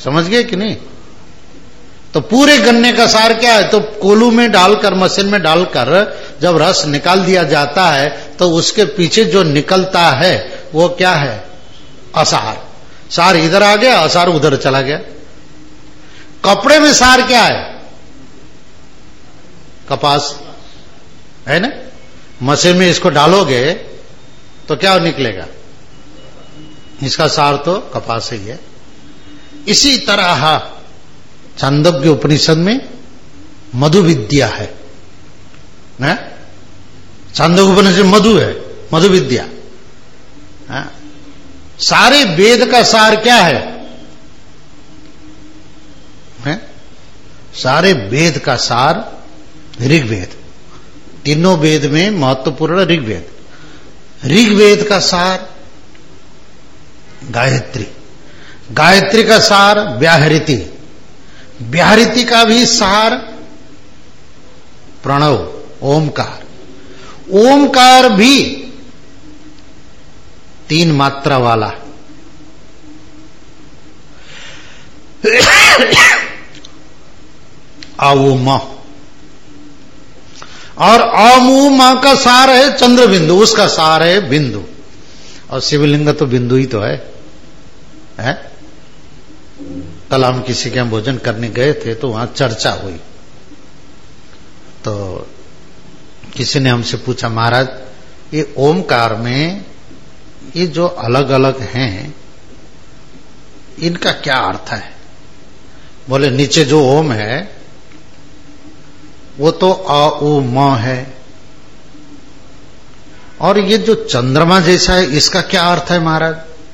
समझ गए कि नहीं? तो पूरे गन्ने का सार क्या है? तो कोलू में डालकर, मशीन में डालकर जब रस निकाल दिया जाता है तो उसके पीछे जो निकलता है वो क्या है? असार। सार इधर आ गया, असार उधर चला गया। कपड़े में सार क्या है? कपास है ना? मशीन में इसको डालोगे तो क्या निकलेगा? इसका सार तो कपास ही है। इसी तरह छांदोग्य उपनिषद में मधु विद्या है ना? छांदोग्य उपनिषद मधु है, मधु विद्या। सारे वेद का सार क्या है? सारे वेद का सार ऋग्वेद। तीनों वेद में महत्वपूर्ण ऋग्वेद। ऋग्वेद का सार गायत्री, गायत्री का सार व्याहृति, व्याहृति का भी सार प्रणव ओमकार, ओमकार भी 3 मात्रा वाला। आऊमा, और आमूमा का सार है चंद्र बिंदु, उसका सार है बिंदु। और शिवलिंग तो बिंदु ही तो है? कल हम किसी के यहाँ भोजन करने गए थे तो वहां चर्चा हुई, तो किसी ने हमसे पूछा, महाराज ये ओमकार में ये जो अलग अलग हैं इनका क्या अर्थ है? बोले नीचे जो ओम है वो तो आ उ म है, और ये जो चंद्रमा जैसा है इसका क्या अर्थ है महाराज?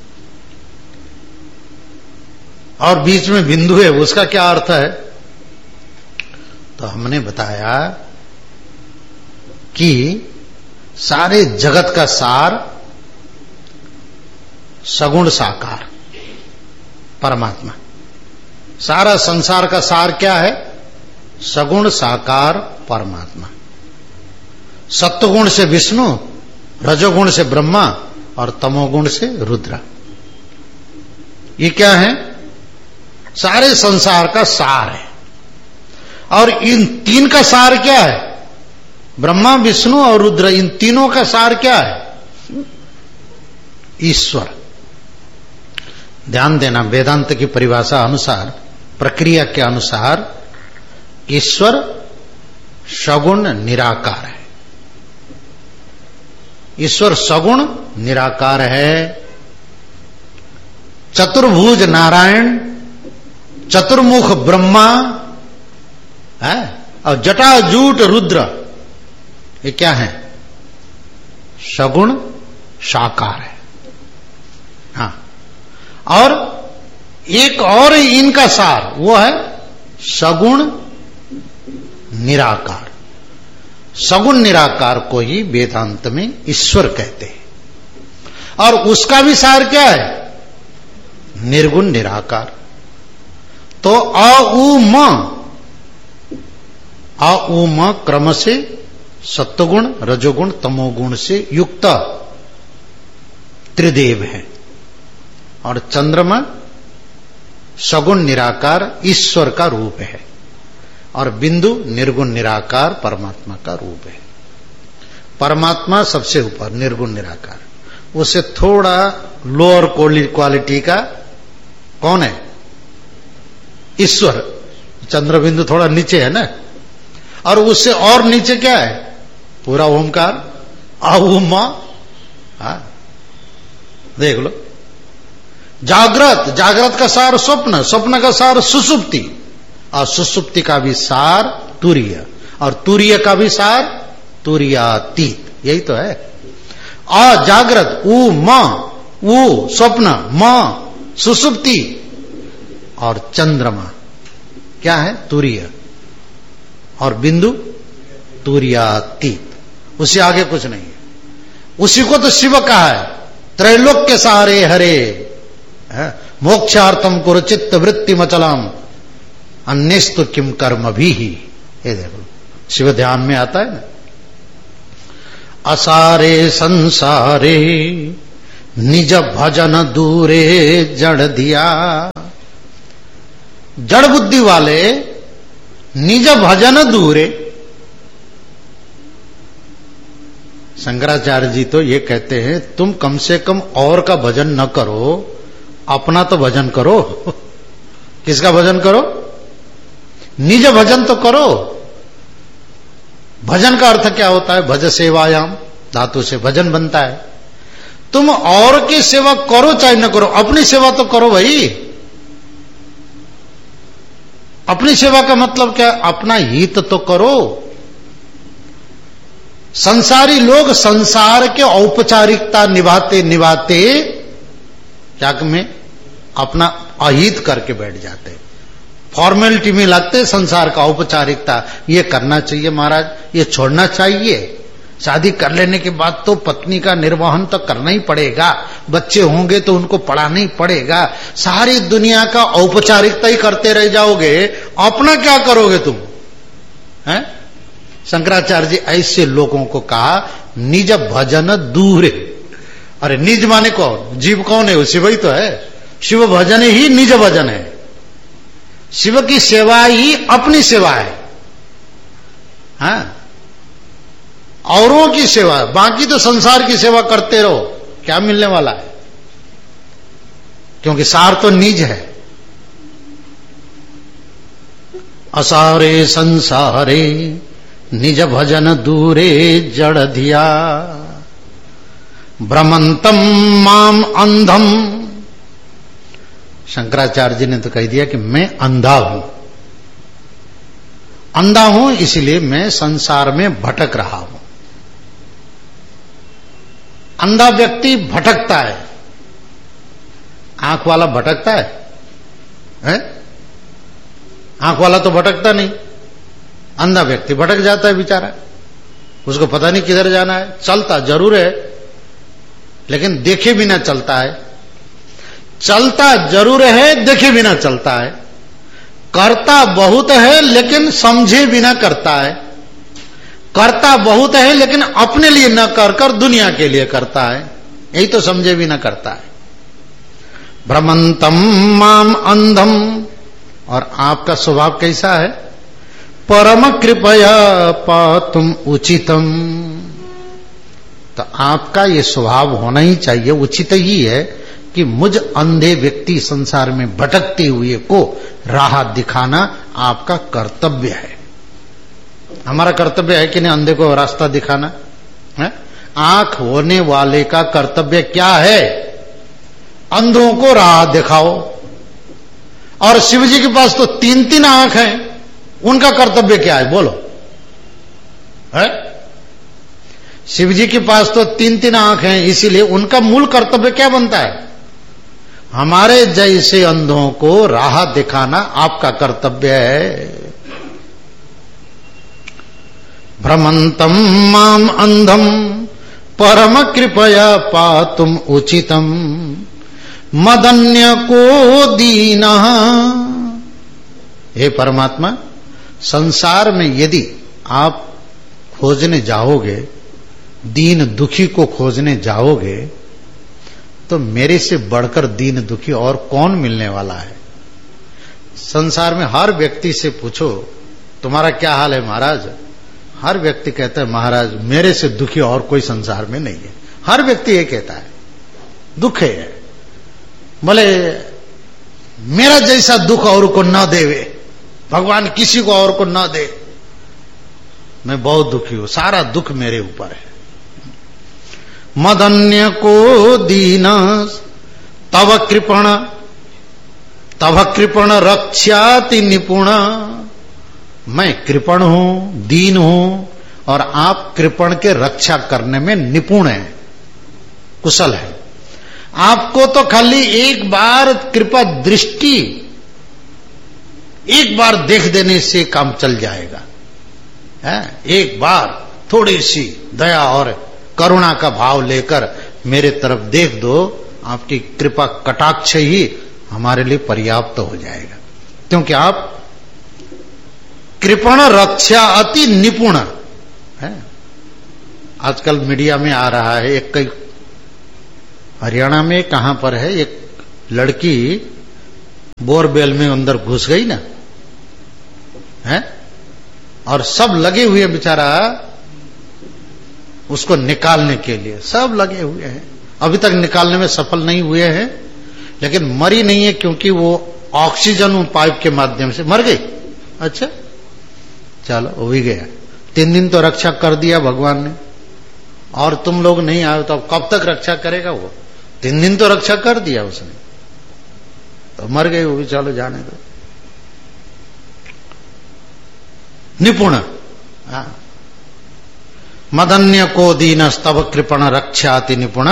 और बीच में बिंदु है उसका क्या अर्थ है? तो हमने बताया कि सारे जगत का सार सगुण साकार परमात्मा। सारा संसार का सार क्या है? सगुण साकार परमात्मा। सत्वगुण से विष्णु, रजोगुण से ब्रह्मा और तमोगुण से रुद्र। ये क्या है? सारे संसार का सार है। और इन 3 का सार क्या है? ब्रह्मा, विष्णु और रुद्र, इन तीनों का सार क्या है? ईश्वर। ध्यान देना, वेदांत की परिभाषा अनुसार, प्रक्रिया के अनुसार ईश्वर सगुण निराकार है। ईश्वर सगुण निराकार है। चतुर्भुज नारायण, चतुर्मुख ब्रह्मा है, और जटाजूट रुद्र, ये क्या है? सगुण साकार है। हाँ, और एक और इनका सार वो है सगुण निराकार। सगुण निराकार को ही वेदांत में ईश्वर कहते हैं। और उसका भी सार क्या है? निर्गुण निराकार। तो अ उ म क्रम से सत्वगुण, रजोगुण, तमोगुण से युक्त त्रिदेव है। और चंद्रमा सगुण निराकार ईश्वर का रूप है, और बिंदु निर्गुण निराकार परमात्मा का रूप है। परमात्मा सबसे ऊपर निर्गुण निराकार, उससे थोड़ा लोअर क्वालिटी का कौन है? ईश्वर। चंद्र बिंदु थोड़ा नीचे है ना, और उससे और नीचे क्या है? पूरा ओमकार आउमा। देख लो, जागृत, जागृत का सार स्वप्न, स्वप्न का सार सुसुप्ति, और सुसुप्ति का भी सार तुरीय, और तुरीय का भी सार तुरीयातीत। यही तो है। जागृत उ म, उ स्वप्न, म सुसुप्ति, और चंद्रमा क्या है? तुरीय, और बिंदु तुरीयातीत। उससे आगे कुछ नहीं है। उसी को तो शिव कहा है, त्रैलोक्य सारे हरे मोक्षार्थम कुरु चित्त वृत्ति मचलम अन्यस्तु किम कर्म भी ही। ये देखो, शिव ध्यान में आता है ना। असारे संसारे निज भजन दूरे जड़ दिया, जड़ बुद्धि वाले निज भजन दूरे। शंकराचार्य जी तो ये कहते हैं तुम कम से कम और का भजन न करो, अपना तो भजन करो। किसका भजन करो? निज भजन तो करो। भजन का अर्थ क्या होता है? भज सेवायाम धातु से भजन बनता है। तुम और की सेवा करो चाहे न करो, अपनी सेवा तो करो भाई। अपनी सेवा का मतलब क्या? अपना हित तो करो। संसारी लोग संसार के औपचारिकता निभाते निभाते क्या में अपना अहित करके बैठ जाते, फॉर्मेलिटी में लगते संसार का औपचारिकता। ये करना चाहिए महाराज, ये छोड़ना चाहिए। शादी कर लेने के बाद तो पत्नी का निर्वहन तो करना ही पड़ेगा, बच्चे होंगे तो उनको पढ़ाना ही पड़ेगा। सारी दुनिया का औपचारिकता ही करते रह जाओगे, अपना क्या करोगे तुम? हैं? शंकराचार्य जी ऐसे लोगों को कहा निज भजन दूरे। अरे निज माने कौन? जीव कौन है? वो शिव ही तो है। शिव भजन ही निज भजन है। शिव की सेवा ही अपनी सेवा है। हाँ, औरों की सेवा, बाकी तो संसार की सेवा करते रहो, क्या मिलने वाला है? क्योंकि सार तो निज है। असारे संसारे निज भजन दूरे जड़ धिया भ्रमंतम माम अंधम। शंकराचार्य जी ने तो कह दिया कि मैं अंधा हूं, अंधा हूं इसलिए मैं संसार में भटक रहा हूं। अंधा व्यक्ति भटकता है, आंख वाला भटकता है? आंख वाला तो भटकता नहीं, अंधा व्यक्ति भटक जाता है बेचारा। उसको पता नहीं किधर जाना है। चलता जरूर है लेकिन देखे बिना चलता है, चलता जरूर है देखे बिना चलता है, करता बहुत है लेकिन समझे बिना करता है, करता बहुत है लेकिन अपने लिए न कर कर दुनिया के लिए करता है, यही तो समझे बिना करता है। भ्रमंतम माम अंधम। और आपका स्वभाव कैसा है? परम कृपया पातुम उचितम। तो आपका ये स्वभाव होना ही चाहिए, उचित ही है कि मुझ अंधे व्यक्ति संसार में भटकते हुए को राह दिखाना आपका कर्तव्य है। हमारा कर्तव्य है कि नहीं अंधे को रास्ता दिखाना है? आंख होने वाले का कर्तव्य क्या है? अंधों को राह दिखाओ। और शिव जी के पास तो 3-3 आंख हैं, उनका कर्तव्य क्या है बोलो? है? शिव जी के पास तो 3-3 आंख हैं, इसीलिए उनका मूल कर्तव्य क्या बनता है? हमारे जैसे अंधों को राह दिखाना आपका कर्तव्य है। भ्रमंतम माम अंधम परम कृपया पातुम उचितम मदन्य को दीना। हे परमात्मा, संसार में यदि आप खोजने जाओगे, दीन दुखी को खोजने जाओगे, तो मेरे से बढ़कर दीन दुखी और कौन मिलने वाला है? संसार में हर व्यक्ति से पूछो तुम्हारा क्या हाल है महाराज, हर व्यक्ति कहता है महाराज मेरे से दुखी और कोई संसार में नहीं है। हर व्यक्ति ये कहता है दुख है, बोले मेरा जैसा दुख और को न देवे, भगवान किसी को और को न दे, मैं बहुत दुखी हूं, सारा दुख मेरे ऊपर है। मदन्य को दीना तव कृपण रक्षाति निपुण। मैं कृपण हूं, दीन हूं, और आप कृपण के रक्षा करने में निपुण हैं, कुशल है। आपको तो खाली एक बार कृपा दृष्टि, एक बार देख देने से काम चल जाएगा है? एक बार थोड़ी सी दया और करुणा का भाव लेकर मेरे तरफ देख दो, आपकी कृपा कटाक्ष ही हमारे लिए पर्याप्त हो जाएगा। क्योंकि आप कृपण रक्षा अति निपुण है। आजकल मीडिया में आ रहा है, एक कई हरियाणा में कहां पर है, एक लड़की बोरवेल में अंदर घुस गई ना, है, और सब लगे हुए बेचारा उसको निकालने के लिए, सब लगे हुए हैं, अभी तक निकालने में सफल नहीं हुए हैं, लेकिन मरी नहीं है क्योंकि वो ऑक्सीजन पाइप के माध्यम से मर गई। अच्छा चलो वो भी गया, 3 दिन तो रक्षा कर दिया भगवान ने, और तुम लोग नहीं आए तो अब कब तक रक्षा करेगा वो? 3 दिन तो रक्षा कर दिया उसने, तो मर गए वो भी, चलो जाने दो। निपुण, मदन्य को दीन स्तव कृपण रक्षाति निपुण,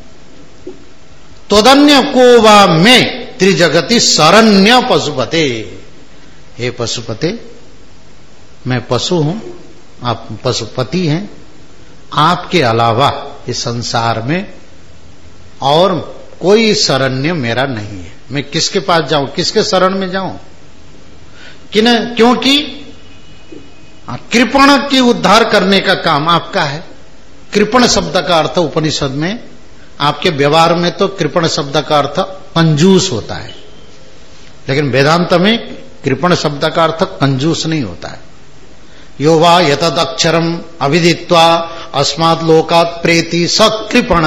तोदन्य को वा में त्रिजगति शरण्य पशुपते। हे पशुपते, मैं पशु हूं, आप पशुपति हैं, आपके अलावा इस संसार में और कोई शरण्य मेरा नहीं है। मैं किसके पास जाऊं, किसके शरण में जाऊं? क्योंकि कृपण की उद्धार करने का काम आपका है। कृपण शब्द का अर्थ उपनिषद में, आपके व्यवहार में तो कृपण शब्द का अर्थ कंजूस होता है, लेकिन वेदांत में कृपण शब्द का अर्थ कंजूस नहीं होता है। यो वा यतद अक्षरम अविदित्वा अस्मात् लोकात् प्रेति सकृपण,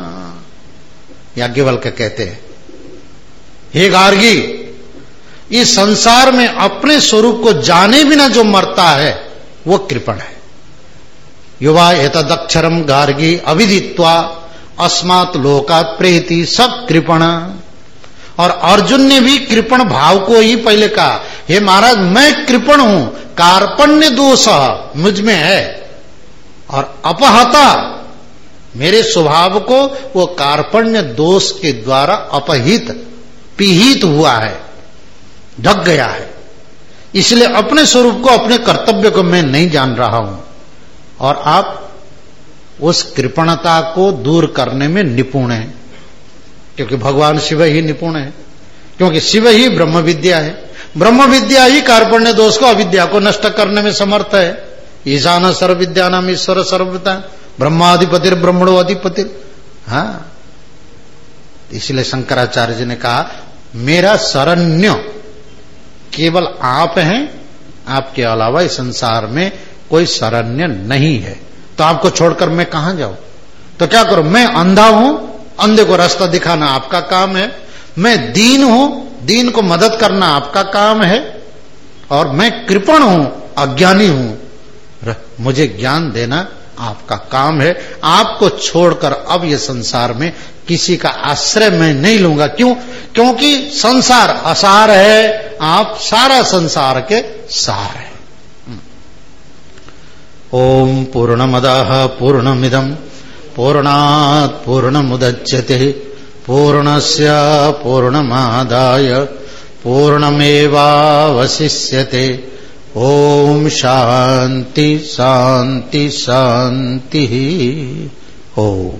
याज्ञवल्क्य कहते हैं, हे गार्गी, इस संसार में अपने स्वरूप को जाने बिना जो मरता है वो कृपण है। युवा एतद अक्षरम गार्गी अविदित्वा अस्मात् लोकात् प्रेति सब कृपण। और अर्जुन ने भी कृपण भाव को ही पहले कहा, हे महाराज मैं कृपण हूं, कार्पण्य दोष मुझ में है, और अपहता, मेरे स्वभाव को वो कार्पण्य दोष के द्वारा अपहित, पीहित हुआ है, ढक गया है, इसलिए अपने स्वरूप को, अपने कर्तव्य को मैं नहीं जान रहा हूं। और आप उस कृपणता को दूर करने में निपुण हैं, क्योंकि भगवान शिव ही निपुण है, क्योंकि शिव ही ब्रह्म विद्या है। ब्रह्म विद्या ही कार्पण्य दोष को, अविद्या को नष्ट करने में समर्थ है। ईशान सर्व विद्या नाम ईश्वर सर्वविद्या ब्रह्माधिपतिर ब्रह्मणो अधिपतिर। हाँ, इसलिए शंकराचार्य जी ने कहा मेरा शरण्य केवल आप हैं, आपके अलावा इस संसार में कोई शरण्य नहीं है। तो आपको छोड़कर मैं कहां जाऊं? तो क्या करूं? मैं अंधा हूं, अंधे को रास्ता दिखाना आपका काम है। मैं दीन हूं, दीन को मदद करना आपका काम है। और मैं कृपण हूं, अज्ञानी हूं, मुझे ज्ञान देना आपका काम है। आपको छोड़कर अब ये संसार में किसी का आश्रय मैं नहीं लूंगा। क्यों? क्योंकि संसार असार है, आप सारा संसार के सार है। ओम पूर्णमदः पूर्णमिदं पूर्णात् पूर्णमुदच्यते पूर्णस्य पूर्णमादाय पूर्णमेवावशिष्यते। ओम शांति शांति शांति। ओम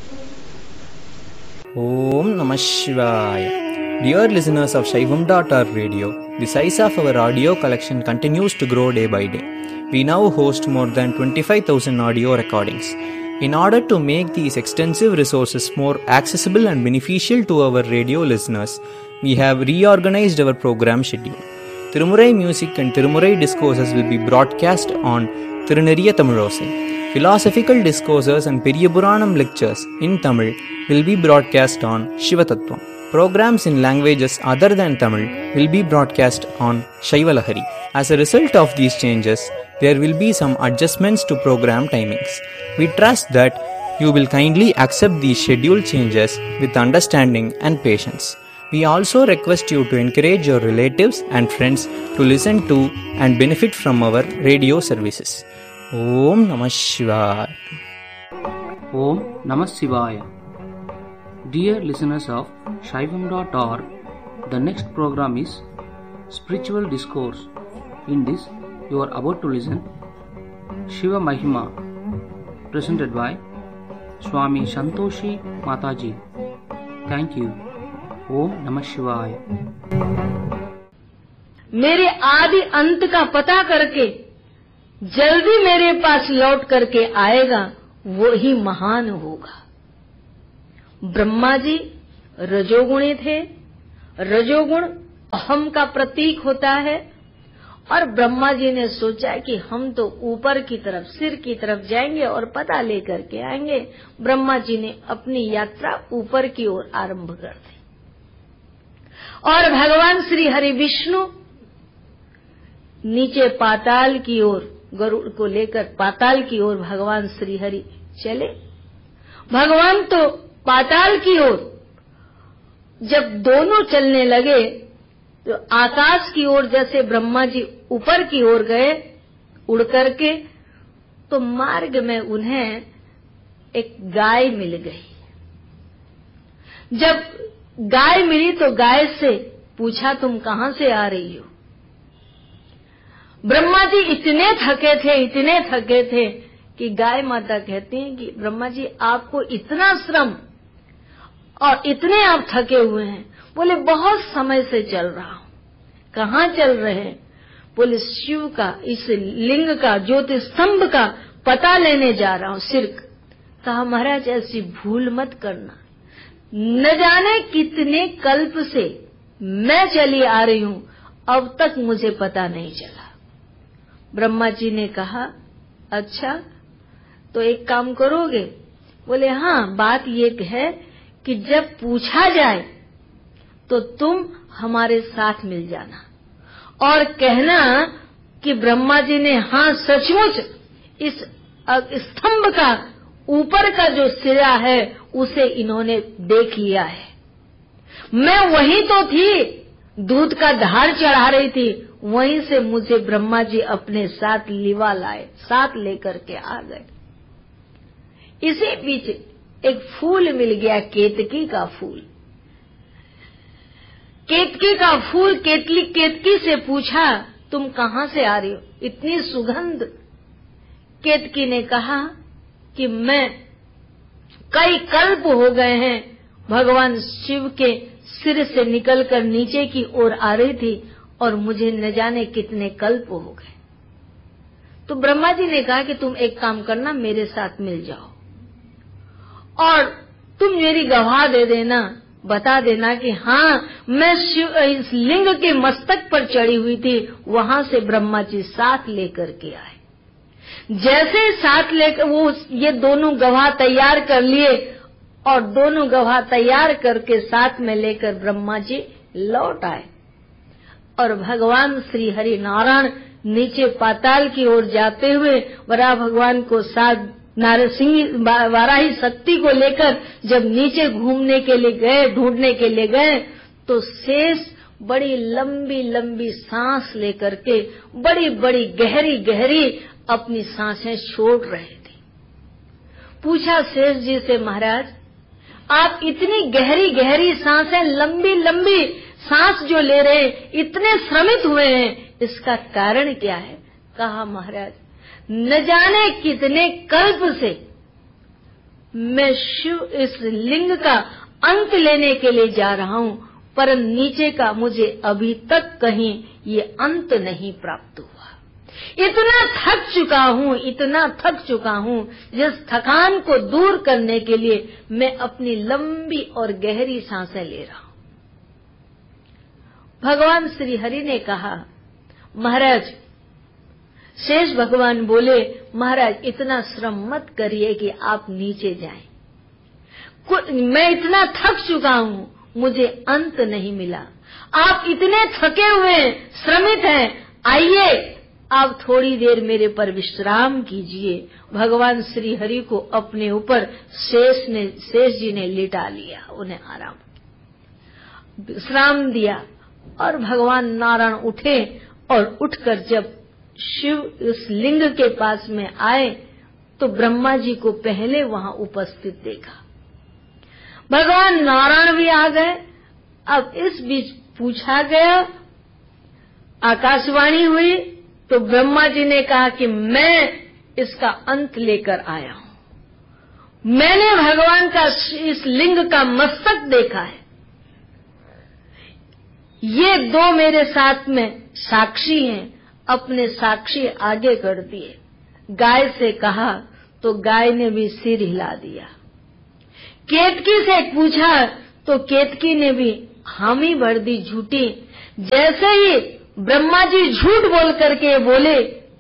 Namah Shivaya. Dear listeners of Shaivam.org radio, the size of our audio collection continues to grow day by day. We now host more than 25,000 audio recordings. In order to make these extensive resources more accessible and beneficial to our radio listeners, we have reorganized our program schedule. Tirumurai music and Tirumurai discourses will be broadcast on Tiruneriya Tamilosai. Philosophical discourses and Periyapuranam lectures in Tamil will be broadcast on Shivatattvam. Programs in languages other than Tamil will be broadcast on Shaivalahari. As a result of these changes, there will be some adjustments to program timings. We trust that you will kindly accept these schedule changes with understanding and patience. We also request you to encourage your relatives and friends to listen to and benefit from our radio services. Om Namah Shivaya. Om Namah Shivaya. Dear listeners of Shaivam.org, the next program is Spiritual Discourse. In this, you are about to listen Shiva Mahima, presented by Swami Santoshi Mataji. Thank you. Om Namah Shivaya. मेरे आदि अंत का पता करके जल्दी मेरे पास लौट करके आएगा, वो ही महान होगा। ब्रह्मा जी रजोगुणी थे, रजोगुण अहम का प्रतीक होता है। और ब्रह्मा जी ने सोचा कि हम तो ऊपर की तरफ, सिर की तरफ जाएंगे और पता लेकर के आएंगे। ब्रह्मा जी ने अपनी यात्रा ऊपर की ओर आरंभ कर दी और भगवान श्री हरि विष्णु नीचे पाताल की ओर गरुड़ को लेकर पाताल की ओर भगवान श्री हरि चले। भगवान तो पाताल की ओर जब दोनों चलने लगे तो आकाश की ओर जैसे ब्रह्मा जी ऊपर की ओर गए उड़ करके, तो मार्ग में उन्हें एक गाय मिल गई। जब गाय मिली तो गाय से पूछा, तुम कहां से आ रही हो? ब्रह्मा जी इतने थके थे कि गाय माता कहती हैं कि ब्रह्मा जी आपको इतना श्रम और इतने आप थके हुए हैं। बोले बहुत समय से चल रहा हूं। कहाँ चल रहे हैं? बोले शिव का, इस लिंग का, ज्योतिष स्तंभ का पता लेने जा रहा हूं। सिर कहा, महाराज ऐसी भूल मत करना, न जाने कितने कल्प से मैं चली आ रही हूं, अब तक मुझे पता नहीं चला। ब्रह्मा जी ने कहा, अच्छा तो एक काम करोगे? बोले हाँ, बात ये है कि जब पूछा जाए तो तुम हमारे साथ मिल जाना और कहना कि ब्रह्मा जी ने हाँ सचमुच इस स्तंभ का ऊपर का जो सिरा है उसे इन्होंने देख लिया है। मैं वहीं तो थी, दूध का धार चढ़ा रही थी, वहीं से मुझे ब्रह्मा जी अपने साथ लिवा लाए, साथ लेकर के आ गए। इसी बीच एक फूल मिल गया, केतकी का फूल। केतकी का फूल केतकी से पूछा, तुम कहां से आ रही हो, इतनी सुगंध? केतकी ने कहा कि मैं कई कल्प हो गए हैं भगवान शिव के सिर से निकलकर नीचे की ओर आ रही थी और मुझे न जाने कितने कल्प हो गए। तो ब्रह्मा जी ने कहा कि तुम एक काम करना, मेरे साथ मिल जाओ और तुम मेरी गवाह दे देना, बता देना कि हाँ मैं शिव इस लिंग के मस्तक पर चढ़ी हुई थी, वहां से ब्रह्मा जी साथ लेकर के आए। जैसे साथ लेकर वो ये दोनों गवाह तैयार कर लिए और दोनों गवाह तैयार करके साथ में लेकर ब्रह्मा जी लौट आए और भगवान श्री हरि नारायण नीचे पाताल की ओर जाते हुए वराह भगवान को साथ नारसिंह वाराही शक्ति को लेकर जब नीचे घूमने के लिए गए, ढूंढने के लिए गए, तो शेष बड़ी लंबी लंबी सांस लेकर के बड़ी बड़ी गहरी गहरी अपनी सांसें छोड़ रहे थे। पूछा शेष जी से, महाराज आप इतनी गहरी गहरी सांसें, लंबी लंबी सांस जो ले रहे हैं, इतने श्रमित हुए हैं, इसका कारण क्या है? कहा, महाराज न जाने कितने कल्प से मैं शिव इस लिंग का अंत लेने के लिए जा रहा हूं, पर नीचे का मुझे अभी तक कहीं ये अंत नहीं प्राप्त हुआ। इतना थक चुका हूं, जिस थकान को दूर करने के लिए मैं अपनी लंबी और गहरी सांसें ले रहा हूं। भगवान श्री हरि ने कहा, महाराज, शेष भगवान बोले, महाराज इतना श्रम मत करिए कि आप नीचे जाएं। मैं इतना थक चुका हूं, मुझे अंत नहीं मिला। आप इतने थके हुए हैं, श्रमित हैं, आइए आप थोड़ी देर मेरे पर विश्राम कीजिए। भगवान श्री हरि को अपने ऊपर शेष जी ने लिटा लिया, उन्हें आराम विश्राम दिया और भगवान नारायण उठे और उठकर जब शिव उस लिंग के पास में आए तो ब्रह्मा जी को पहले वहां उपस्थित देखा। भगवान नारायण भी आ गए। अब इस बीच पूछा गया, आकाशवाणी हुई तो ब्रह्मा जी ने कहा कि मैं इसका अंत लेकर आया हूं। मैंने भगवान का इस लिंग का मस्तक देखा है। ये दो मेरे साथ में साक्षी हैं, अपने साक्षी आगे कर दिए। गाय से कहा तो गाय ने भी सिर हिला दिया। केतकी से पूछा तो केतकी ने भी हामी भर दी झूठी। जैसे ही ब्रह्मा जी झूठ बोल करके बोले,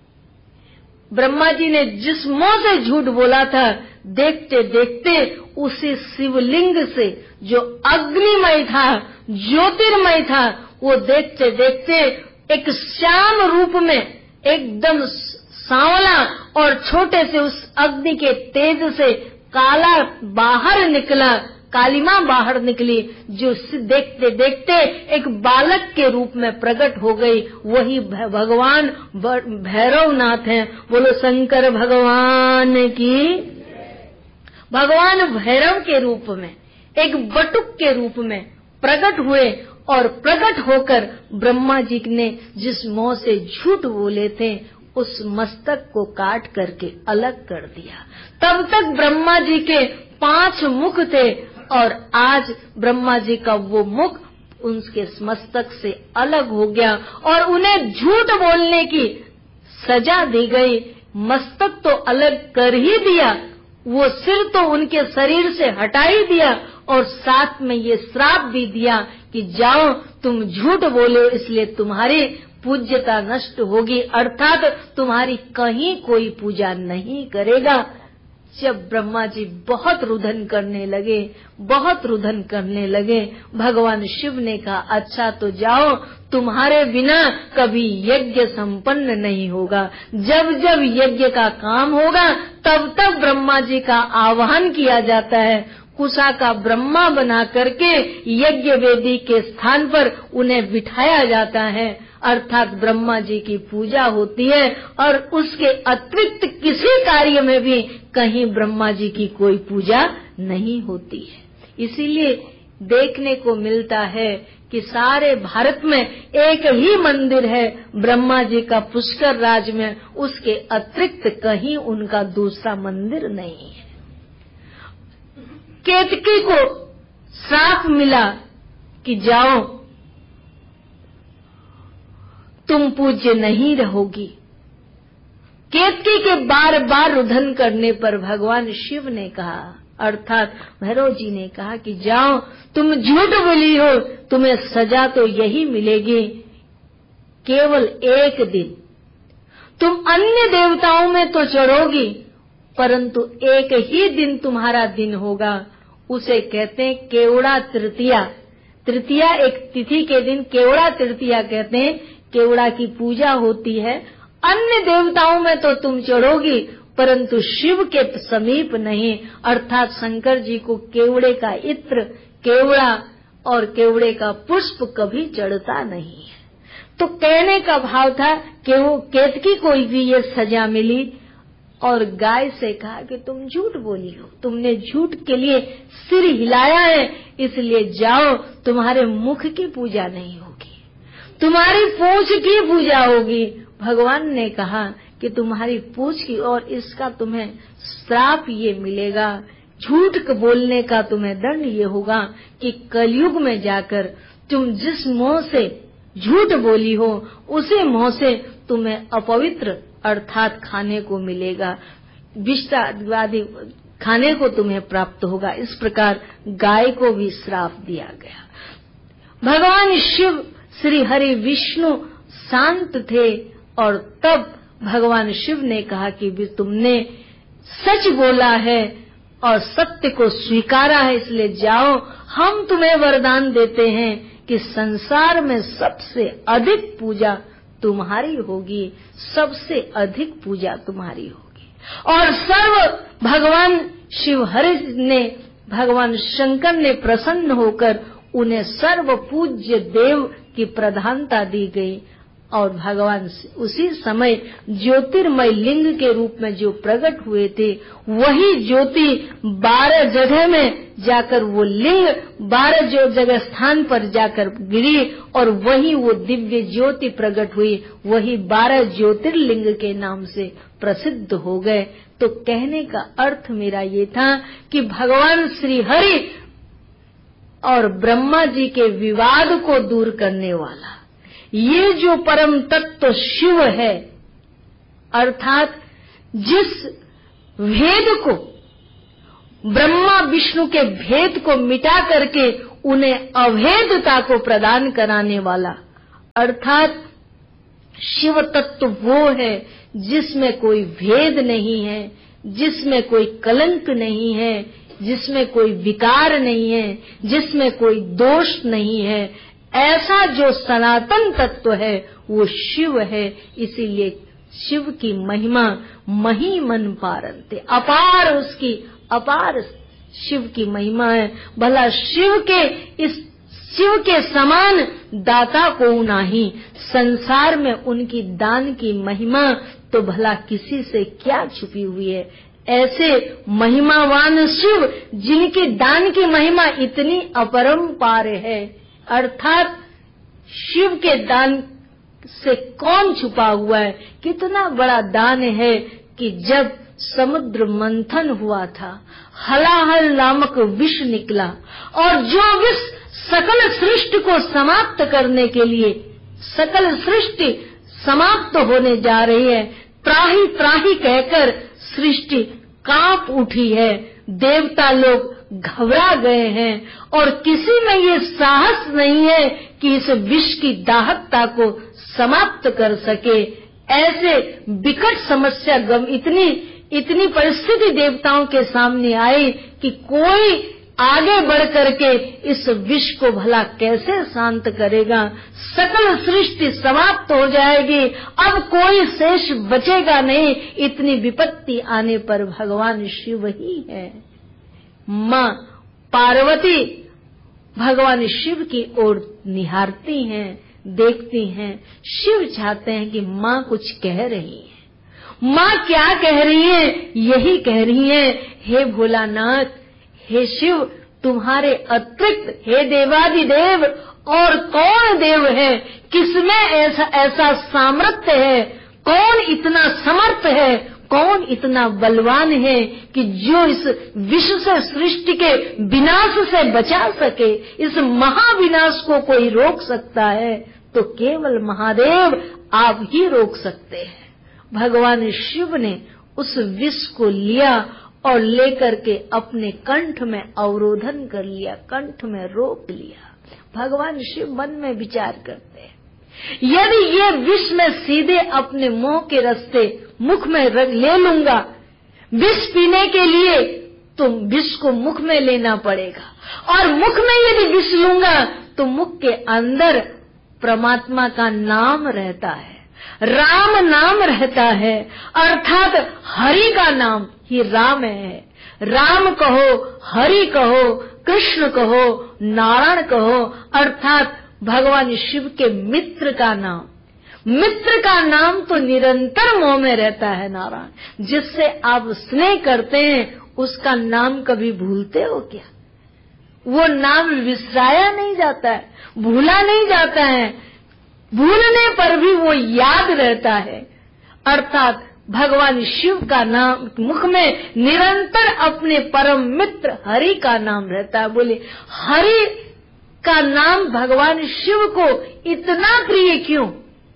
ब्रह्मा जी ने जिस मुंह से झूठ बोला था, देखते देखते उसी शिवलिंग से जो अग्निमय था, ज्योतिर्मय था, वो देखते देखते एक श्याम रूप में एकदम सांवला और छोटे से उस अग्नि के तेज से काला बाहर निकला, कालिमा बाहर निकली, जो देखते देखते एक बालक के रूप में प्रकट हो गई। वही भगवान भैरवनाथ हैं। बोलो शंकर भगवान की। भगवान भैरव के रूप में, एक बटुक के रूप में प्रकट हुए और प्रकट होकर ब्रह्मा जी ने जिस मुंह से झूठ बोले थे, उस मस्तक को काट करके अलग कर दिया। तब तक ब्रह्मा जी के 5 मुख थे और आज ब्रह्मा जी का वो मुख उनके मस्तक से अलग हो गया और उन्हें झूठ बोलने की सजा दी गई। मस्तक तो अलग कर ही दिया, वो सिर तो उनके शरीर से हटा ही दिया और साथ में ये श्राप भी दिया कि जाओ, तुम झूठ बोले इसलिए तुम्हारी पूज्यता नष्ट होगी, अर्थात तुम्हारी कहीं कोई पूजा नहीं करेगा। जब ब्रह्मा जी बहुत रुदन करने लगे, बहुत रुदन करने लगे, भगवान शिव ने कहा, अच्छा तो जाओ, तुम्हारे बिना कभी यज्ञ संपन्न नहीं होगा। जब जब यज्ञ का काम होगा तब तब ब्रह्मा जी का आवाहन किया जाता है। कुशा का ब्रह्मा बना करके यज्ञ वेदी के स्थान पर उन्हें बिठाया जाता है, अर्थात ब्रह्मा जी की पूजा होती है और उसके अतिरिक्त किसी कार्य में भी कहीं ब्रह्मा जी की कोई पूजा नहीं होती है। इसीलिए देखने को मिलता है कि सारे भारत में एक ही मंदिर है ब्रह्मा जी का पुष्कर राज में, उसके अतिरिक्त कहीं उनका दूसरा मंदिर नहीं है। केतकी को श्राप मिला कि जाओ, तुम पूज्य नहीं रहोगी। केतकी के बार बार रुदन करने पर भगवान शिव ने कहा, अर्थात भैरव जी ने कहा कि जाओ, तुम झूठ बोली हो, तुम्हें सजा तो यही मिलेगी, केवल एक दिन। तुम अन्य देवताओं में तो चढ़ोगी, परंतु एक ही दिन तुम्हारा दिन होगा, उसे कहते हैं केवड़ा तृतीया। तृतीया एक तिथि के दिन केवड़ा तृतीया कहते हैं, केवड़ा की पूजा होती है। अन्य देवताओं में तो तुम चढ़ोगी, परंतु शिव के समीप नहीं, अर्थात शंकर जी को केवड़े का इत्र, केवड़ा और केवड़े का पुष्प कभी चढ़ता नहीं है। तो कहने का भाव था कि वो केतकी को भी ये सजा मिली और गाय से कहा कि तुम झूठ बोली हो, तुमने झूठ के लिए सिर हिलाया है, इसलिए जाओ, तुम्हारे मुख की पूजा नहीं होगी, तुम्हारी पूंछ की पूजा होगी। भगवान ने कहा कि तुम्हारी पूंछ की, और इसका तुम्हें श्राप ये मिलेगा, झूठ बोलने का तुम्हें दंड ये होगा कि कलयुग में जाकर तुम जिस मुंह से झूठ बोली हो उसी मुंह से तुम्हें अपवित्र अर्थात खाने को मिलेगा, विष्टादि खाने को तुम्हें प्राप्त होगा। इस प्रकार गाय को भी श्राप दिया गया। भगवान शिव श्री हरि विष्णु शांत थे और तब भगवान शिव ने कहा कि भी तुमने सच बोला है और सत्य को स्वीकारा है, इसलिए जाओ, हम तुम्हें वरदान देते हैं कि संसार में सबसे अधिक पूजा तुम्हारी होगी, सबसे अधिक पूजा तुम्हारी होगी। और सर्व भगवान शिव हरि ने, भगवान शंकर ने प्रसन्न होकर उन्हें सर्व पूज्य देव की प्रधानता दी गई और भगवान उसी समय ज्योतिर्मय लिंग के रूप में जो प्रकट हुए थे, वही ज्योति 12 जगह में जाकर वो लिंग 12 जो जगह स्थान पर जाकर गिरी और वही वो दिव्य ज्योति प्रकट हुई, वही 12 ज्योतिर्लिंग के नाम से प्रसिद्ध हो गए। तो कहने का अर्थ मेरा ये था कि भगवान श्री हरि और ब्रह्मा जी के विवाद को दूर करने वाला ये जो परम तत्व शिव है, अर्थात जिस भेद को, ब्रह्मा विष्णु के भेद को मिटा करके उन्हें अभेदता को प्रदान कराने वाला अर्थात शिव तत्व वो है जिसमें कोई भेद नहीं है, जिसमें कोई कलंक नहीं है, जिसमें कोई विकार नहीं है, जिसमें कोई दोष नहीं है। ऐसा जो सनातन तत्व है वो शिव है। इसीलिए शिव की महिमा महिमन पारंते, अपार उसकी अपार शिव की महिमा है। भला शिव के समान दाता को नाही, संसार में उनकी दान की महिमा तो भला किसी से क्या छुपी हुई है। ऐसे महिमावान शिव जिनकी दान की महिमा इतनी अपरंपार है, अर्थात शिव के दान से कौन छुपा हुआ है। कितना बड़ा दान है कि जब समुद्र मंथन हुआ था, हलाहल नामक विष निकला, और जो विष सकल सृष्टि को समाप्त करने के लिए, सकल सृष्टि समाप्त होने जा रही है, त्राही त्राही कहकर सृष्टि कांप उठी है, देवता लोग घबरा गए हैं और किसी में ये साहस नहीं है कि इस विष की दाहकता को समाप्त कर सके। ऐसे विकट समस्या इतनी परिस्थिति देवताओं के सामने आई कि कोई आगे बढ़ करके इस विष को भला कैसे शांत करेगा। सकल सृष्टि समाप्त हो जाएगी, अब कोई शेष बचेगा नहीं। इतनी विपत्ति आने पर भगवान शिव ही है। माँ पार्वती भगवान शिव की ओर निहारती हैं, देखती हैं। शिव चाहते हैं कि माँ कुछ कह रही है। माँ क्या कह रही है? यही कह रही है, हे भोलानाथ, हे शिव, तुम्हारे अतिरिक्त हे देवादिदेव और कौन देव है? किसमें ऐसा सामर्थ्य है? कौन इतना समर्थ है? कौन इतना बलवान है कि जो इस विश्व से सृष्टि के विनाश से बचा सके? इस महाविनाश को कोई रोक सकता है तो केवल महादेव आप ही रोक सकते हैं। भगवान शिव ने उस विष को लिया और लेकर के अपने कंठ में अवरोधन कर लिया, कंठ में रोक लिया। भगवान शिव मन में विचार करते हैं, यदि ये विष में सीधे अपने मुंह के रास्ते मुख में ले लूंगा, विष पीने के लिए तो विष को मुख में लेना पड़ेगा, और मुख में यदि विष लूंगा तो मुख के अंदर परमात्मा का नाम रहता है, राम नाम रहता है, अर्थात हरि का नाम ही राम है। राम कहो, हरि कहो, कृष्ण कहो, नारायण कहो, अर्थात भगवान शिव के मित्र का नाम। मित्र का नाम तो निरंतर मुंह में रहता है, नारायण। जिससे आप स्नेह करते हैं उसका नाम कभी भूलते हो क्या? वो नाम विसराया नहीं जाता है, भूला नहीं जाता है, भूलने पर भी वो याद रहता है। अर्थात भगवान शिव का नाम मुख में निरंतर अपने परम मित्र हरि का नाम रहता है। बोले हरि का नाम भगवान शिव को इतना प्रिय क्यों?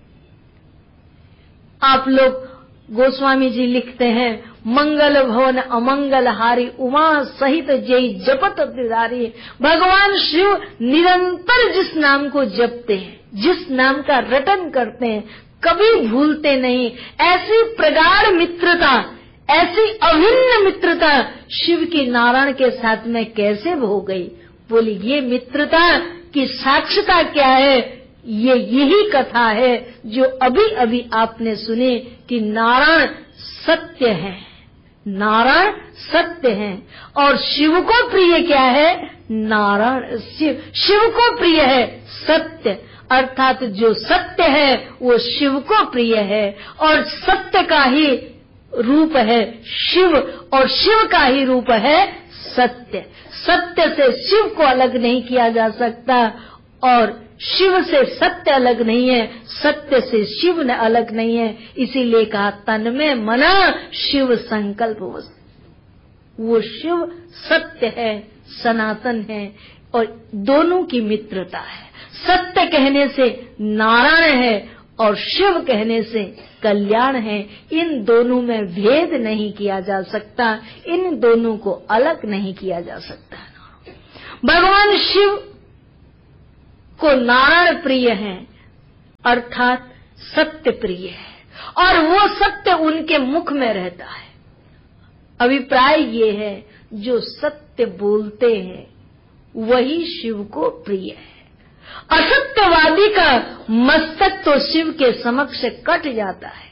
आप लोग गोस्वामी जी लिखते हैं, मंगल भवन अमंगल हारी उमा सहित जय जपत त्रिधारी। भगवान शिव निरंतर जिस नाम को जपते हैं, जिस नाम का रटन करते हैं, कभी भूलते नहीं। ऐसी प्रगाढ़ मित्रता, ऐसी अभिन्न मित्रता शिव की नारायण के साथ में कैसे हो गई? बोली ये मित्रता की साक्षता क्या है? ये यही कथा है जो अभी अभी आपने सुनी कि नारायण सत्य है, नारायण सत्य है। और शिव को प्रिय क्या है? नारायण शिव को प्रिय है सत्य, अर्थात जो सत्य है वो शिव को प्रिय है, और सत्य का ही रूप है शिव, और शिव का ही रूप है सत्य। सत्य से शिव को अलग नहीं किया जा सकता, और शिव से सत्य अलग नहीं है, सत्य से शिव न अलग नहीं है। इसीलिए कहा तन्मय मना शिव संकल्प वस्तु। वो शिव सत्य है, सनातन है, और दोनों की मित्रता है। सत्य कहने से नारायण है और शिव कहने से कल्याण है। इन दोनों में भेद नहीं किया जा सकता, इन दोनों को अलग नहीं किया जा सकता। भगवान शिव को नारायण प्रिय है, अर्थात सत्य प्रिय है और वो सत्य उनके मुख में रहता है। अभिप्राय ये है, जो सत्य बोलते हैं वही शिव को प्रिय है। असत्यवादी का मस्तक तो शिव के समक्ष कट जाता है।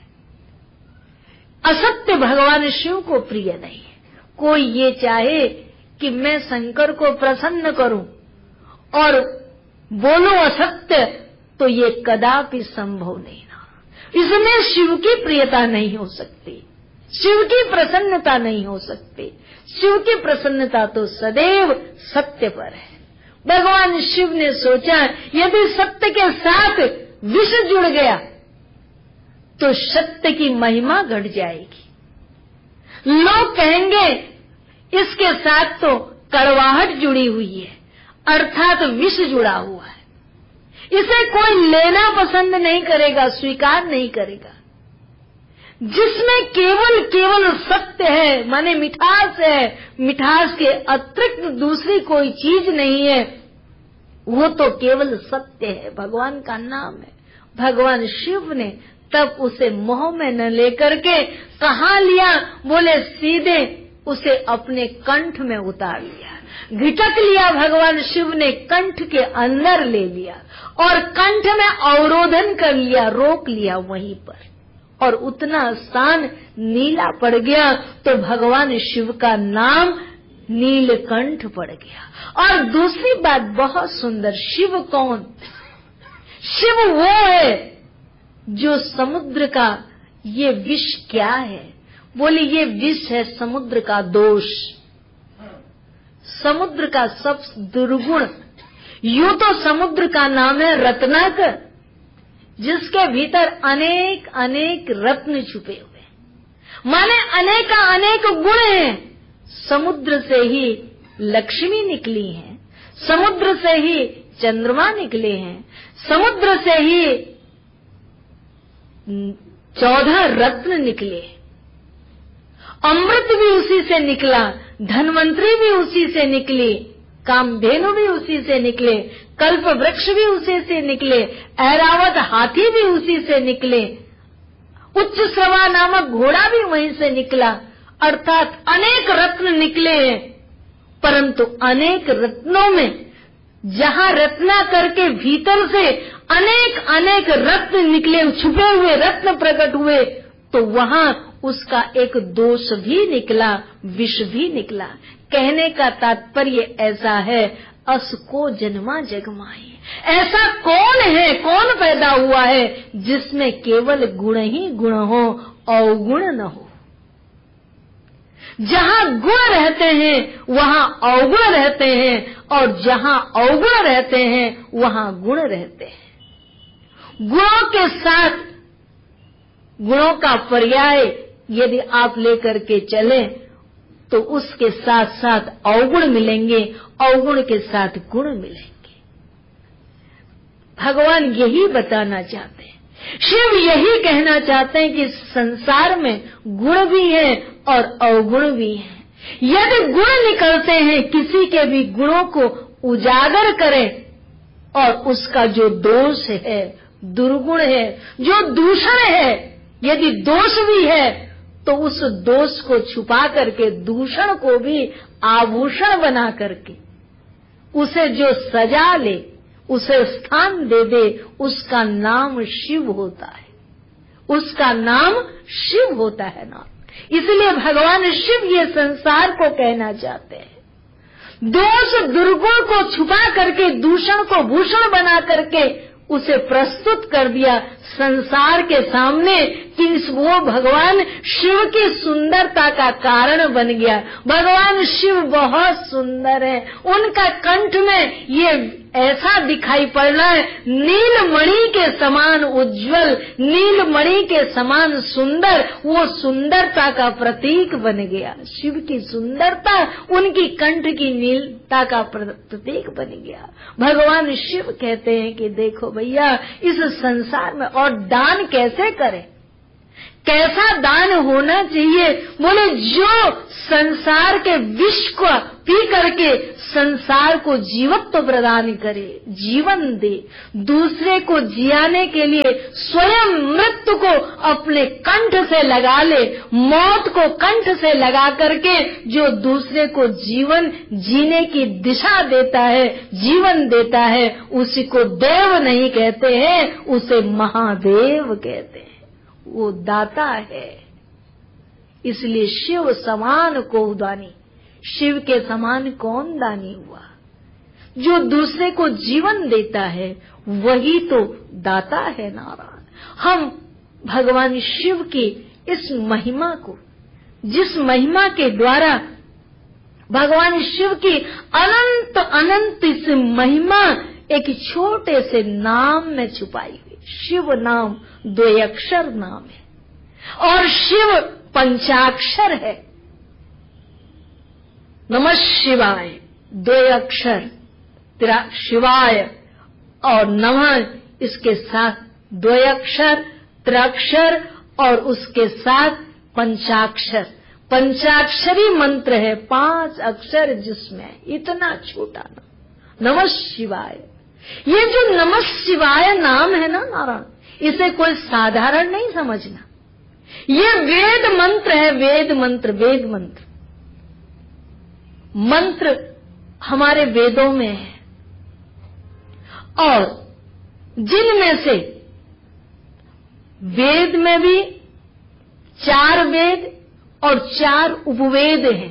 असत्य भगवान शिव को प्रिय नहीं है। कोई ये चाहे कि मैं शंकर को प्रसन्न करूं और बोलो असत्य, तो ये कदापि संभव नहीं ना। इसमें शिव की प्रियता नहीं हो सकती, शिव की प्रसन्नता नहीं हो सकती। शिव की प्रसन्नता तो सदैव सत्य पर है। भगवान शिव ने सोचा, यदि सत्य के साथ विष जुड़ गया तो सत्य की महिमा घट जाएगी। लोग कहेंगे इसके साथ तो कड़वाहट जुड़ी हुई है, अर्थात विष जुड़ा हुआ है, इसे कोई लेना पसंद नहीं करेगा, स्वीकार नहीं करेगा। जिसमें केवल सत्य है, माने मिठास है, मिठास के अतिरिक्त दूसरी कोई चीज नहीं है, वो तो केवल सत्य है, भगवान का नाम है। भगवान शिव ने तब उसे मोह में न लेकर के कहाँ लिया, बोले सीधे उसे अपने कंठ में उतार लिया, घिटक लिया। भगवान शिव ने कंठ के अंदर ले लिया और कंठ में अवरोधन कर लिया, रोक लिया वहीं पर, और उतना स्थान नीला पड़ गया तो भगवान शिव का नाम नीलकंठ पड़ गया। और दूसरी बात बहुत सुंदर, शिव कौन? शिव वो है जो समुद्र का ये विष क्या है, बोले ये विष है समुद्र का दोष, समुद्र का सब दुर्गुण। यूं तो समुद्र का नाम है रत्नाकर, जिसके भीतर अनेक अनेक रत्न छुपे हुए, माने अनेक गुण हैं। समुद्र से ही लक्ष्मी निकली है, समुद्र से ही चंद्रमा निकले हैं, समुद्र से ही 14 रत्न निकले, अमृत भी उसी से निकला, धन्वंतरी भी उसी से निकली, कामधेनु भी उसी से निकले, कल्प वृक्ष भी उसी से निकले, ऐरावत हाथी भी उसी से निकले, उच्च श्रवा नामक घोड़ा भी वहीं से निकला। अर्थात अनेक रत्न निकले हैं, परंतु अनेक रत्नों में जहां रत्ना करके भीतर से अनेक रत्न निकले, छुपे हुए रत्न प्रकट हुए, तो वहां उसका एक दोष भी निकला, विष भी निकला। कहने का तात्पर्य ऐसा है, अस को जन्मा जगमाई। ऐसा कौन है, कौन पैदा हुआ है जिसमें केवल गुण ही गुण हो, अवगुण न हो। जहां गुण रहते हैं वहां अवगुण रहते हैं, और जहां अवगुण रहते हैं वहां गुण रहते हैं। गुणों के साथ गुणों का पर्याय यदि आप लेकर के चलें तो उसके साथ साथ अवगुण मिलेंगे, अवगुण के साथ गुण मिलेंगे। भगवान यही बताना चाहते हैं, शिव यही कहना चाहते हैं कि संसार में गुण भी है और अवगुण भी है। यदि गुण निकलते हैं, किसी के भी गुणों को उजागर करें और उसका जो दोष है, दुर्गुण है, जो दूषण है, यदि दोष भी है तो उस दोष को छुपा करके, दूषण को भी आभूषण बना करके उसे जो सजा ले, उसे स्थान दे दे, उसका नाम शिव होता है, उसका नाम शिव होता है ना। इसलिए भगवान शिव ये संसार को कहना चाहते हैं, दोष दुर्गुण को छुपा करके, दूषण को भूषण बना करके उसे प्रस्तुत कर दिया संसार के सामने कि वो भगवान शिव की सुंदरता का कारण बन गया। भगवान शिव बहुत सुंदर है, उनका कंठ में ये ऐसा दिखाई पड़ रहा है, नीलमणि के समान उज्जवल, नीलमणि के समान सुंदर, वो सुंदरता का प्रतीक बन गया। शिव की सुंदरता उनकी कंठ की नीलता का प्रतीक बन गया। भगवान शिव कहते हैं कि देखो भैया, इस संसार में और दान कैसे करें, कैसा दान होना चाहिए? बोले जो संसार के विष को पी करके संसार को जीवत्व प्रदान करे, जीवन दे, दूसरे को जियाने के लिए स्वयं मृत्यु को अपने कंठ से लगा ले, मौत को कंठ से लगा करके जो दूसरे को जीवन जीने की दिशा देता है, जीवन देता है, उसी को देव नहीं कहते हैं, उसे महादेव कहते हैं। वो दाता है। इसलिए शिव समान को दानी, शिव के समान कौन दानी हुआ? जो दूसरे को जीवन देता है वही तो दाता है नारायण। हम भगवान शिव की इस महिमा को, जिस महिमा के द्वारा भगवान शिव की अनंत अनंत इस महिमा एक छोटे से नाम में छुपाई हुई। शिव नाम 2 अक्षर नाम है और शिव पंचाक्षर है। नमः शिवाय 2 अक्षर, शिवाय और नमः इसके साथ 2 अक्षर, त्रिअक्षर और उसके साथ पंचाक्षर। पंचाक्षरी मंत्र है, 5 अक्षर जिसमें इतना छोटा नाम नमः शिवाय। ये जो नमः शिवाय नाम है ना नारायण, इसे कोई साधारण नहीं समझना। ये वेद मंत्र है, वेद मंत्र, वेद मंत्र। मंत्र हमारे वेदों में है और जिनमें से वेद में भी 4 वेद और 4 उपवेद हैं।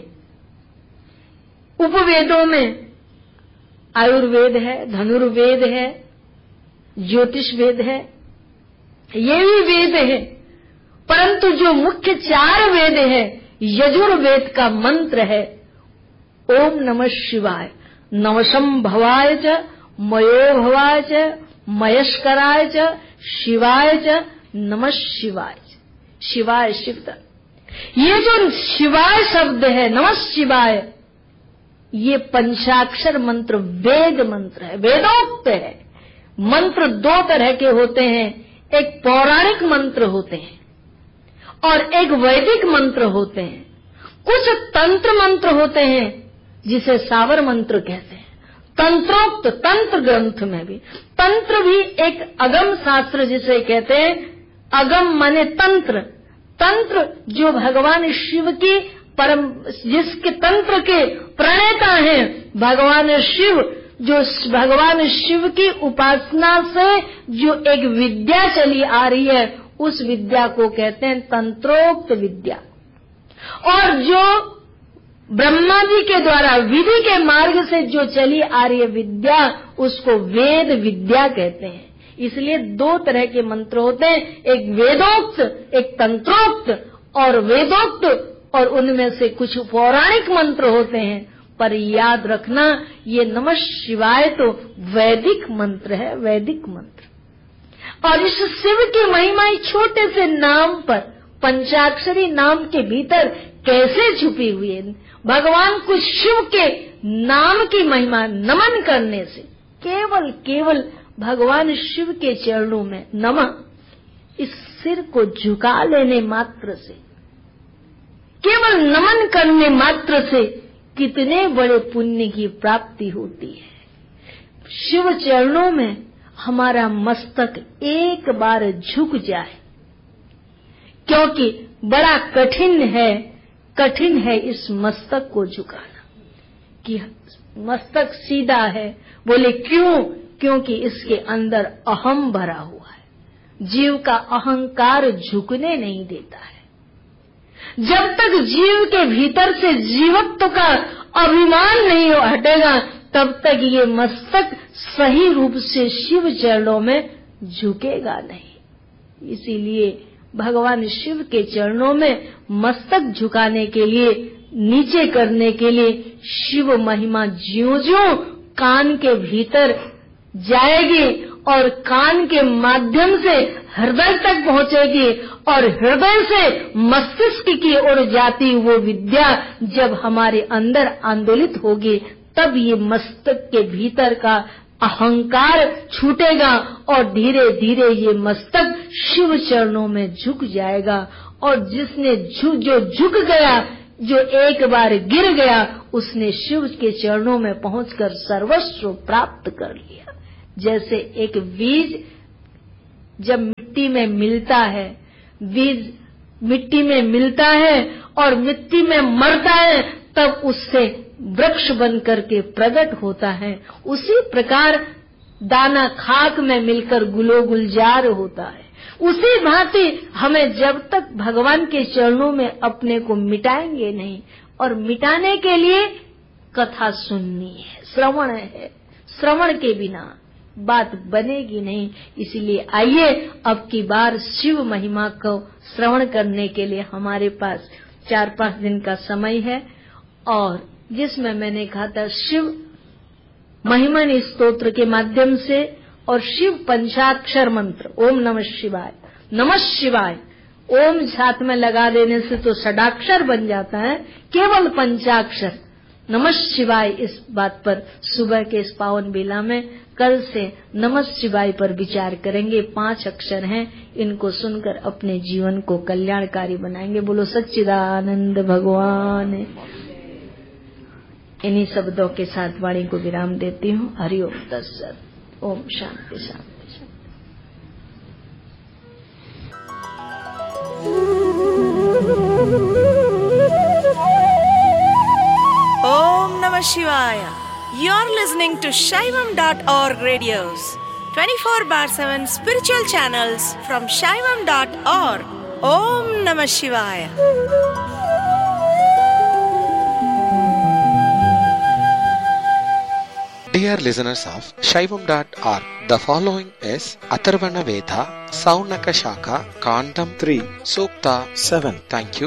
उपवेदों में आयुर्वेद है, धनुर्वेद है, ज्योतिष वेद है, ये भी वेद है। परंतु जो मुख्य 4 वेद है, यजुर्वेद का मंत्र है ओम नमः शिवाय, नवशं भवाय च, मयो भवाय च, मयस्कराय च, शिवाय च, नमः शिवाय। शिवाय शिव। ये जो शिवाय शब्द है, नमः शिवाय, ये पंचाक्षर मंत्र वेद मंत्र है, वेदोक्त है। मंत्र 2 तरह के होते हैं, एक पौराणिक मंत्र होते हैं और एक वैदिक मंत्र होते हैं। कुछ तंत्र मंत्र होते हैं जिसे सावर मंत्र कहते हैं। तंत्रोक्त, तंत्र ग्रंथ में भी, तंत्र भी एक अगम शास्त्र जिसे कहते हैं। अगम माने तंत्र, तंत्र जो भगवान शिव की परम, जिसके तंत्र के प्रणेता हैं भगवान शिव, जो भगवान शिव की उपासना से जो एक विद्या चली आ रही है, उस विद्या को कहते हैं तंत्रोक्त विद्या। और जो ब्रह्मा जी के द्वारा विधि के मार्ग से जो चली आ रही है विद्या, उसको वेद विद्या कहते हैं। इसलिए 2 तरह के मंत्र होते हैं, एक वेदोक्त, एक तंत्रोक्त और वेदोक्त, और उनमें से कुछ पौराणिक मंत्र होते हैं। पर याद रखना, ये नमः शिवाय तो वैदिक मंत्र है, वैदिक मंत्र। और इस शिव की महिमा छोटे से नाम पर, पंचाक्षरी नाम के भीतर कैसे छुपी हुई है? भगवान को शिव के नाम की महिमा नमन करने से, केवल भगवान शिव के चरणों में नमः, इस सिर को झुका लेने मात्र से, केवल नमन करने मात्र से कितने बड़े पुण्य की प्राप्ति होती है। शिव चरणों में हमारा मस्तक एक बार झुक जाए, क्योंकि बड़ा कठिन है इस मस्तक को झुकाना कि मस्तक सीधा है। बोले क्यों? क्योंकि इसके अंदर अहम भरा हुआ है। जीव का अहंकार झुकने नहीं देता है। जब तक जीव के भीतर से जीवत्व का अभिमान नहीं हटेगा, तब तक ये मस्तक सही रूप से शिव चरणों में झुकेगा नहीं। इसीलिए भगवान शिव के चरणों में मस्तक झुकाने के लिए, नीचे करने के लिए शिव महिमा ज्यों-ज्यों कान के भीतर जाएगी और कान के माध्यम से हृदय तक पहुंचेगी और हृदय से मस्तिष्क की ओर जाती वो विद्या जब हमारे अंदर आंदोलित होगी, तब ये मस्तक के भीतर का अहंकार छूटेगा और धीरे धीरे ये मस्तक शिव चरणों में झुक जाएगा। और जिसने जो झुक गया, जो एक बार गिर गया, उसने शिव के चरणों में पहुंचकर सर्वस्व प्राप्त कर लिया। जैसे एक बीज जब मिट्टी में मिलता है, बीज मिट्टी में मिलता है और मिट्टी में मरता है, तब उससे वृक्ष बन करके प्रकट होता है। उसी प्रकार दाना खाक में मिलकर गुलो गुलजार होता है। उसी भांति हमें जब तक भगवान के चरणों में अपने को मिटाएंगे नहीं, और मिटाने के लिए कथा सुननी है, श्रवण है। श्रवण के बिना बात बनेगी नहीं। इसलिए आइए अब की बार शिव महिमा को श्रवण करने के लिए हमारे पास 4-5 दिन का समय है, और जिसमें मैंने कहा था शिव महिमन स्तोत्र के माध्यम से और शिव पंचाक्षर मंत्र ओम नमः शिवाय, नमः शिवाय, ओम साथ में लगा देने से तो षडाक्षर बन जाता है, केवल पंचाक्षर नमः शिवाय। इस बात पर सुबह के इस पावन बेला में कल से नमः शिवाय पर विचार करेंगे। 5 अक्षर हैं, इनको सुनकर अपने जीवन को कल्याणकारी बनाएंगे। बोलो सच्चिदानंद भगवान। इन्हीं शब्दों के साथ वाणी को विराम देती हूँ। हरि ओम तत्सत। ओम शांति शांति शांति। Om Namah Shivaya. You're listening to Shaivam.org radios, 24/7 spiritual channels from Shaivam.org. Om Namah Shivaya. Dear listeners of Shaivam.org, the following is Atharvana Veda, Saunaka Shaka, Kandam 3, Sukta 7. Thank you.